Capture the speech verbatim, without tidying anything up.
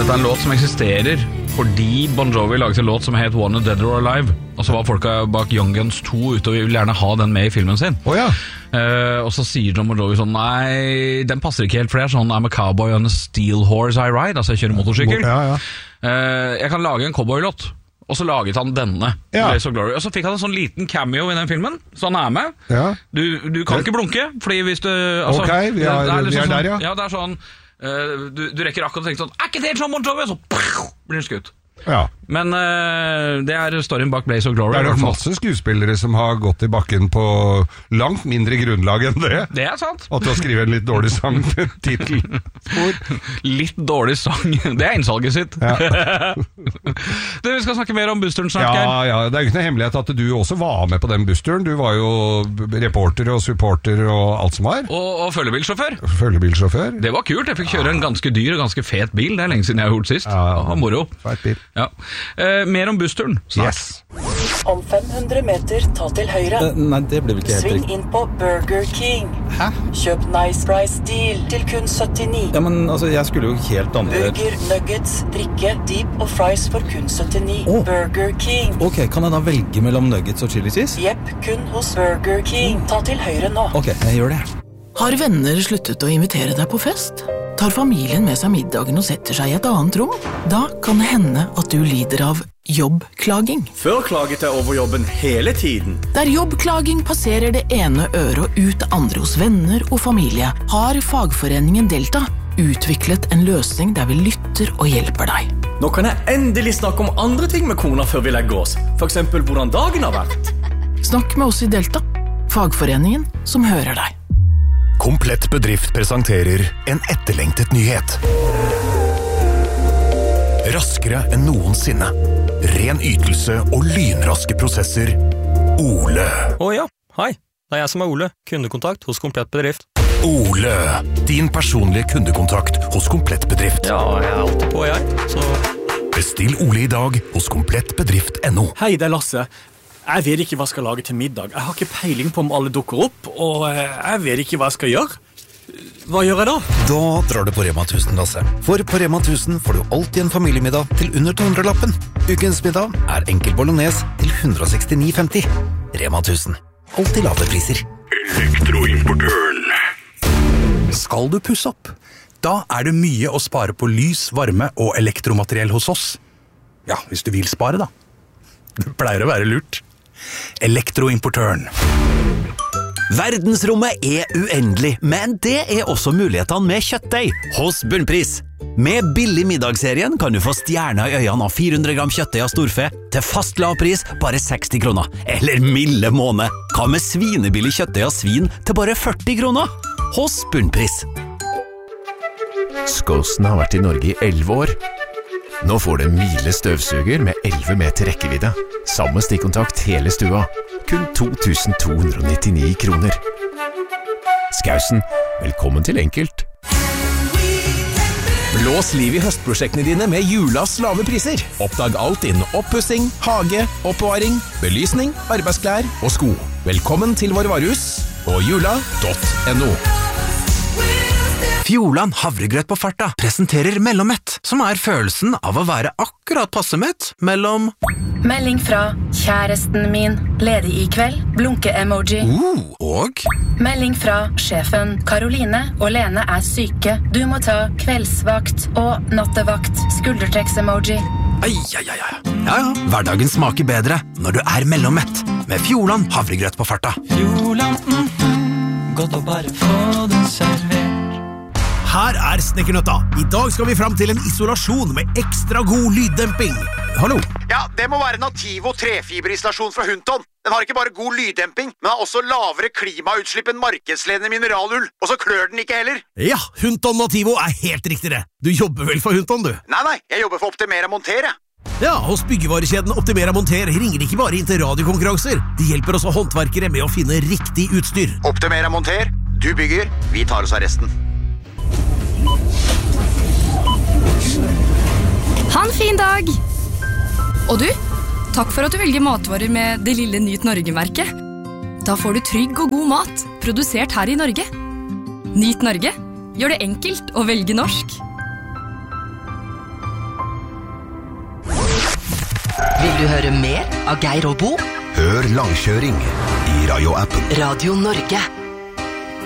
Dette er en låt som eksisterer fordi Bon Jovi laget en låt som het Wanted Dead or Alive. Og så var folka bak Young Guns to ute og ville gjerne ha den med i filmen sin. Oh, ja. uh, Og så sier John Bon Jovi sånn: nei, den passer ikke helt, for det er sånn I'm a cowboy on a steel horse I ride. Altså jeg kjører motorsykkel. Ja, ja. uh, Jeg kan lage en cowboy-låt. Og så laget han denne, ja. Blaze of Glory. Og så fikk han en sånn liten cameo i den filmen, så han er med. Ja. Du, du kan ikke blunke, fordi hvis du altså, Ok, vi er, det, det er, vi er sånn, der, ja. Ja, det er sånn uh, du, du rekker akkurat å tenke sånn: er ikke det John Bon Jovi? Og så pff, blir den skutt. Ja. Men uh, det er storyen bak Blaze of Glory. Det er nok masse skuespillere som har gått i bakken på langt mindre grunnlag enn det. Det er sant. At du har skrevet en litt dårlig sang til titel. Litt dårlig sang. Det er innsalget sitt. Ja. Du, vi skal snakke mer om bussturen snart. Ja, ja, det er jo ikke noe hemmelighet at du også var med på den bussturen. Du var jo reporter og supporter og alt som var. Og, og følgebilsjåfør. Følgebilsjåfør. Det var kult. Jeg fikk kjøre en ganske dyr og ganske fet bil. Det er lenge siden jeg har gjort sist. Ja, ja. Moro. Feit bil. Ja. Eh, mer om bussturen snart. Yes. Om fem hundre meter, ta til høyre. Uh, nei, det ble vel ikke helt Sving riktig. inn på Burger King. Hæ? Kjøp Nice Price Deal til kun syttini. Ja, men altså, jeg skulle jo helt andre... Burger, nuggets, drikke, deep og fries for kun syttini. Oh. Burger King. Ok, kan jeg da velge mellom nuggets og chili cheese? Jepp, kun hos Burger King. Ta til høyre nå. Ok, jeg gjør det. Har venner sluttet å invitere deg på fest? Tar familien med seg middagen og setter seg i et annet rom? Da kan det hende at du lider av jobbklaging. Før klaget jeg over jobben hele tiden. Der jobbklaging passerer det ene øret og ut det andre hos venner og familie, har fagforeningen Delta utviklet en løsning der vi lytter og hjelper deg. Nå kan jeg endelig snakke om andre ting med kona før vi legger oss. For eksempel hvordan dagen har vært. Snakk med oss i Delta, fagforeningen som hører deg. Komplett Bedrift presenterer en etterlengtet nyhet. Raskere enn noensinne. Ren ytelse og lynraske prosesser. Ole. Å ja, hei. Det er jeg som er Ole, kundekontakt hos Komplett Bedrift. Ole, din personlige kundekontakt hos Komplett Bedrift. Ja, jeg er alltid på, jeg. Så... Bestill Ole i dag hos komplettbedrift punktum no. Hei, det er Lasse. Jeg vet ikke hva jeg skal lage til middag. Jeg har ikke peiling på om alle dukker opp, og jeg vet ikke hva jeg skal gjøre. Hva gjør jeg da? Da drar du på Rema tusen, Lasse. For på Rema tusen får du alltid en familiemiddag til under to hundre lappen. Ukens middag er enkel bolognese til one hundred sixty-nine femti. Rema tusen. Alltid lave priser. Elektroimportøren. Skal du pusse opp? Da er det mye å spare på lys, varme og elektromateriell hos oss. Ja, hvis du vil spare da. Det pleier å være lurt. Elektroimportøren. Verdensrommet er uendelig, men det er også mulighetene med kjøttdeig hos Bunnpris. Med billig middagsserien kan du få stjerner i øynene av fire hundre gram kjøttdeig av storfe til fast lavpris bare seksti kroner. Eller milde måned. Hva med svinebillig kjøttdeig av svin til bare førti kroner? Hos Bunnpris. Skåsen har vært i Norge i elleve år. Nå får du en Miele støvsuger med elleve meter rekkevidde. Samme stikkontakt hele stua. Kun to tusen to hundre nittini kroner. Skausen, velkommen til Enkelt. Blås liv i høstprosjektene dine med Julas lave priser. Oppdag alt innen oppussing, hage, oppbevaring, belysning, arbeidsklær og sko. Velkommen til vår varehus på jula punktum no. Fjordland havregrøt på farta presenterer mellommett, som er følelsen av å være akkurat passe mett mellom... Melding fra kjæresten min, ledig i kveld, blunke-emoji. Uh, og... Melding fra sjefen, Karoline og Lene er syke. Du må ta kveldsvakt og nattevakt, skuldertrekks-emoji. Ai, ai, ai, ai. Ja, ja, hverdagen smaker bedre når du er mellommett, med Fjordland havregrøt på farta. Fjordland, mm, mm, godt å bare få det servert. Her er Snekkernøtta. I dag skal vi frem til en isolasjon med ekstra god lyddemping. Hallo? Ja, det må være Nativo trefiberisolasjon fra Hunton. Den har ikke bare god lyddemping, men har også lavere klimautslipp enn markedsledende mineralull. Og så klør den ikke heller. Ja, Hunton Nativo er helt riktig det. Du jobber vel for Hunton, du? Nei, nei, jeg jobber for Optimera Monter, jeg. Ja, hos byggevarekjeden Optimera Monter ringer de ikke bare inn til radiokonkurranser. De hjelper også håndverkere med å finne riktig utstyr. Optimera Monter, du bygger, vi tar oss av resten. Ha en fin dag! Og du, takk for at du velger matvarer med det lille Nyt Norge-merket. Da får du trygg og god mat, produsert her i Norge. Nyt Norge, gjør det enkelt å velge norsk. Vil du høre mer av Geir og Bo? Hør Langkjøring i Radio-appen. Radio Norge.